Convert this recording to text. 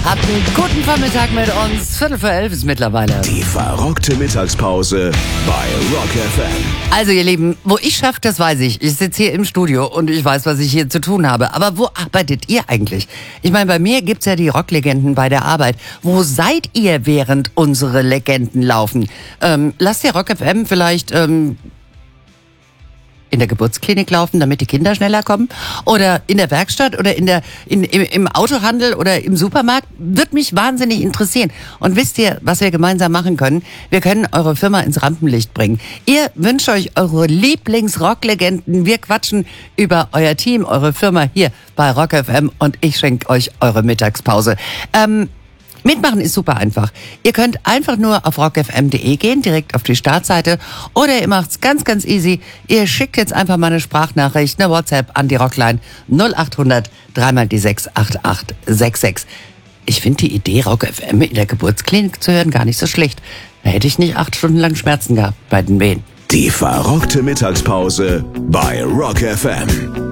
Habt einen guten Vormittag mit uns. 11:15 ist mittlerweile. Die verrockte Mittagspause bei Rock FM. Also ihr Lieben, wo ich schaffe, das weiß ich. Ich sitze hier im Studio und ich weiß, was ich hier zu tun habe. Aber wo arbeitet ihr eigentlich? Ich meine, bei mir gibt's ja die Rocklegenden bei der Arbeit. Wo seid ihr, während unsere Legenden laufen? Lasst ihr Rock FM vielleicht in der Geburtsklinik laufen, damit die Kinder schneller kommen? Oder in der Werkstatt oder im Autohandel oder im Supermarkt? Wird mich wahnsinnig interessieren. Und wisst ihr, was wir gemeinsam machen können? Wir können eure Firma ins Rampenlicht bringen. Ihr wünscht euch eure Lieblings-Rocklegenden. Wir quatschen über euer Team, eure Firma hier bei Rock FM und ich schenke euch eure Mittagspause. Mitmachen ist super einfach. Ihr könnt einfach nur auf rockfm.de gehen, direkt auf die Startseite. Oder ihr macht's ganz, ganz easy. Ihr schickt jetzt einfach mal eine Sprachnachricht, eine WhatsApp an die Rockline 0800 3 die 6 8866. Ich finde die Idee, Rock FM in der Geburtsklinik zu hören, gar nicht so schlecht. Da hätte ich nicht 8 Stunden lang Schmerzen gehabt bei den Wehen. Die verrockte Mittagspause bei Rock FM.